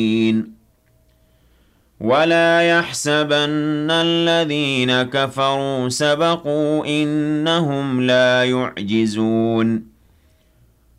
ولا يحسبن الذين كفروا سبقوا إنهم لا يعجزون